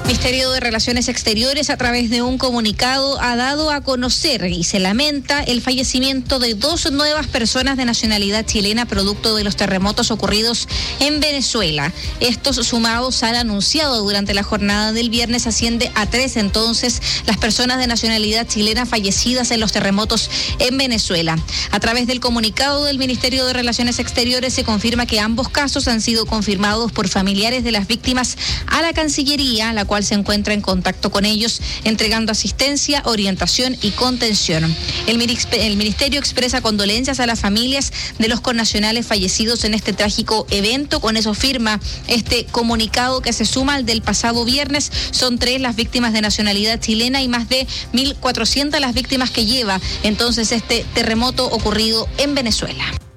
Ministerio de Relaciones Exteriores, a través de un comunicado, ha dado a conocer y se lamenta el fallecimiento de 2 nuevas personas de nacionalidad chilena producto de los terremotos ocurridos en Venezuela. Estos, sumados al anunciado durante la jornada del viernes, asciende a 3 entonces las personas de nacionalidad chilena fallecidas en los terremotos en Venezuela. A través del comunicado del Ministerio de Relaciones Exteriores se confirma que ambos casos han sido confirmados por familiares de las víctimas a la Cancillería, la cual se encuentra en contacto con ellos, entregando asistencia, orientación y contención. El Ministerio expresa condolencias a las familias de los connacionales fallecidos en este trágico evento. Con eso firma este comunicado que se suma al del pasado viernes. Son 3 las víctimas de nacionalidad chilena y más de 1.400 las víctimas que lleva entonces este terremoto ocurrido en Venezuela.